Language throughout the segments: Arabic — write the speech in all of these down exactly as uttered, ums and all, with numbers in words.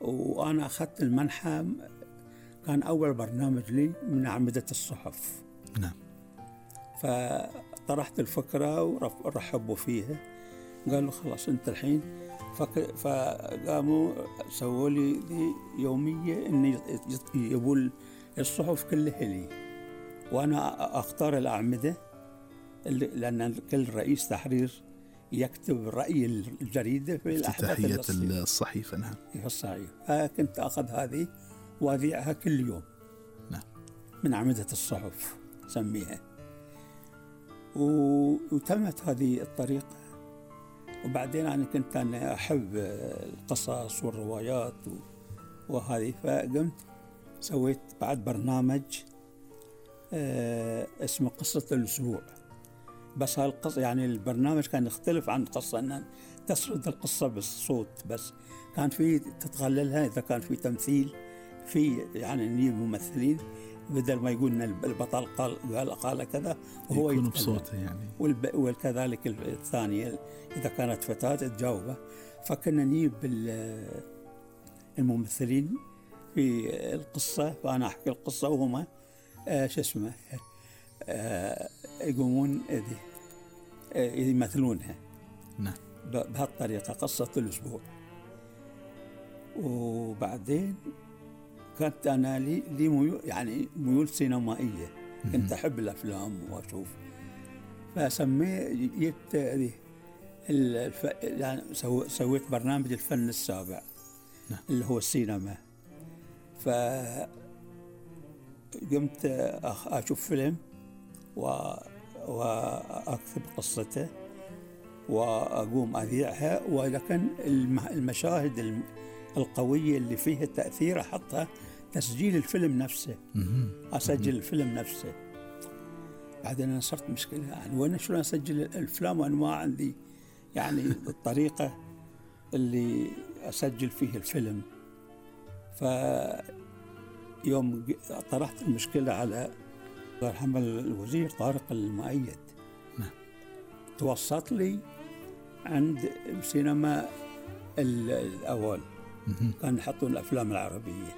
وأنا أخذت المنحة، كان أول برنامج لي من أعمدة الصحف. نعم. فطرحت الفكرة ورحبوا فيها، قالوا خلاص أنت الحين. فقاموا سووا لي دي يومية إن يبوا الصحف كلها لي، وأنا أختار الأعمدة لأن كل رئيس تحرير يكتب رأي الجريدة في افتتاحية الصحيفة. نعم. في الصحيفة. فكنت أخذ هذه وأذيعها كل يوم. نعم. من أعمدة الصحف سميها. وتمت هذه الطريقة. وبعدين أنا كنت أنا أحب القصص والروايات وهذه، فقمت سويت بعد برنامج اسمه قصة الأسبوع. بس هالقصة يعني البرنامج كان يختلف عن القصة، أن تسرد القصة بالصوت، بس كان في تتغللها إذا كان في تمثيل، في يعني نجيب ممثلين بدل ما يقولنا البطل قال قال قال كذا وهو يكون بصوته يعني، وكذلك الثانية إذا كانت فتاة تجاوبه. فكنا نجيب الممثلين في القصة، فأنا أحكي القصة وهم آه شو اسمه آه يقومون آه يمثلونها. نعم. بهالطريقة قصة الأسبوع. وبعدين كانت أنا لي لي ميول يعني ميول سينمائية، كنت أحب الأفلام وأشوف. فسميه جبت الف... يعني سو... سويت برنامج الفن السابع. نعم. اللي هو السينما. فقمت أشوف فيلم و... وأكتب قصته وأقوم أذيعها، وإذا كان المشاهد القوية اللي فيها تأثير أحطها تسجيل الفيلم نفسه. أسجل الفيلم نفسه. بعدين أنا صرت مشكلة، يعني وين شلون أسجل الأفلام وأنا ما عندي يعني الطريقة اللي أسجل فيه الفيلم. فيوم طرحت المشكلة على الله يرحمه الوزير طارق المؤيد. نعم. توسط لي عند سينما الأول، كانوا يحطون الأفلام العربية.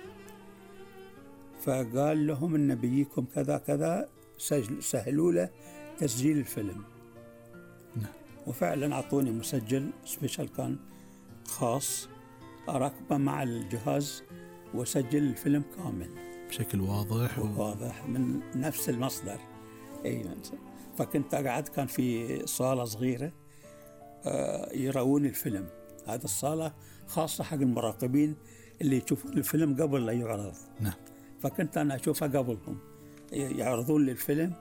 فقال لهم إن بيجيكم كذا كذا، سهلوا له تسجيل الفيلم. نعم. وفعلا أعطوني مسجل سبيشال كان خاص أركبه مع الجهاز وسجل الفيلم كامل بشكل واضح وواضح من نفس المصدر. أي. فكنت أقعد، كان في صالة صغيرة يرون الفيلم. هذا الصالة خاصة حق المراقبين اللي يشوفون الفيلم قبل لا يعرض. نعم. فكنت أنا أشوفها قبلهم، يعرضون لي الفيلم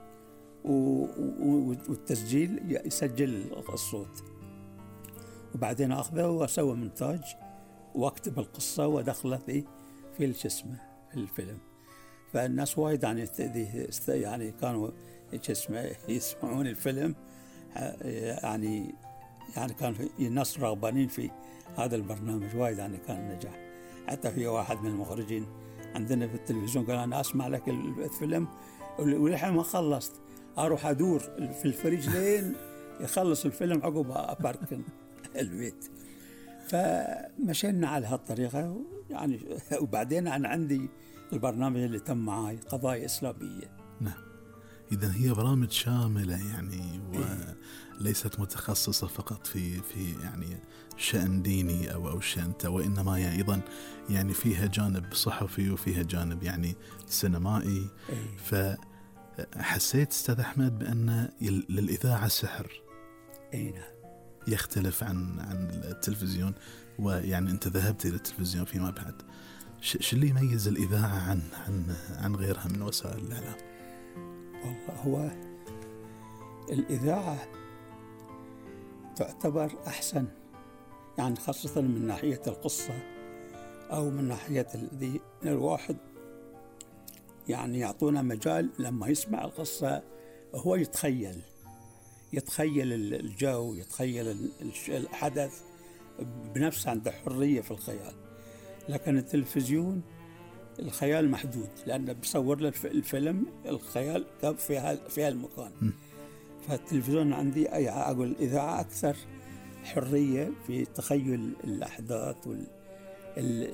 والتسجيل يسجل الصوت، وبعدين أخذه وأسوي مونتاج وأكتب القصة وأدخله في في الجسمة في الفيلم. فالناس وايد يعني يعني كانوا جسمه يسمعون الفيلم، يعني يعني كان في الناس رغبانين في هذا البرنامج وايد، يعني كان نجاح. حتى في واحد من المخرجين عندنا في التلفزيون قال أنا أسمع لك الفيلم ولحين ما خلصت أروح أدور في الفريج لين يخلص الفيلم عقب أباركن البيت. فمشينا على هالطريقة يعني. وبعدين أنا عندي البرنامج اللي تم معاي قضايا إسلامية. نعم. إذن هي برامج شاملة يعني، وليست متخصصة فقط في في يعني شأن ديني أو أو شأن، وإنما يعني أيضا يعني فيها جانب صحفي وفيها جانب يعني سينمائي. فحسيت أستاذ أحمد بأن للإذاعة سحر. أي نعم. يختلف عن عن التلفزيون، ويعني أنت ذهبت إلى التلفزيون فيما بعد. شو اللي يميز الإذاعة عن عن عن غيرها من وسائل الإعلام؟ والله هو الإذاعة تعتبر أحسن، يعني خاصة من ناحية القصة أو من ناحية ذي. الواحد يعني يعطونا مجال لما يسمع القصة هو يتخيل يتخيل الجو، يتخيل الحدث بنفسه، عنده حرية في الخيال. لكن التلفزيون الخيال محدود، لأنه بصور له الفيلم الخيال في في هالمكان. فالتلفزيون عندي أقول الإذاعة أكثر حرية في تخيل الأحداث وال